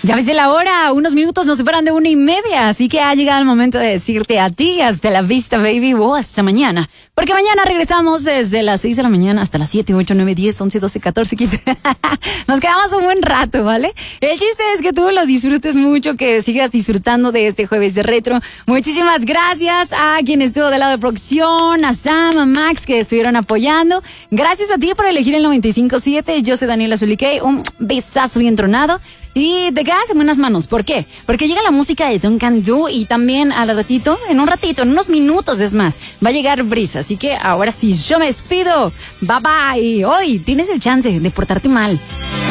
Ya ves de la hora, unos minutos nos separan de 1:30, así que ha llegado el momento de decirte a ti hasta la vista, baby, o hasta mañana. Porque mañana regresamos desde las 6 de la mañana hasta las 7, 8, 9, 10, 11, 12, 14, 15. Nos quedamos un buen rato, ¿vale? El chiste es que tú lo disfrutes mucho, que sigas disfrutando de este jueves de retro. Muchísimas gracias a quien estuvo del lado de producción, a Sam, a Max, que estuvieron apoyando. Gracias a ti por elegir el 95.7. Yo soy Daniela Zuliquei. Un besazo bien tronado. Y te quedas en buenas manos. ¿Por qué? Porque llega la música de Duncan Du y también en unos minutos es más, va a llegar Brisa. Así que ahora sí, yo me despido. Bye bye. Hoy tienes el chance de portarte mal.